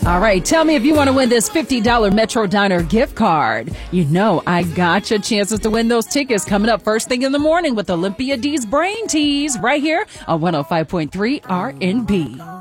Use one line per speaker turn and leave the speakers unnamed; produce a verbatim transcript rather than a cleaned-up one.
All right, tell me if you want to win this fifty dollars Metro Diner gift card. You know I got your chances to win those tickets coming up first thing in the morning with Olympia D's Brain Tease right here on one oh five point three R and B.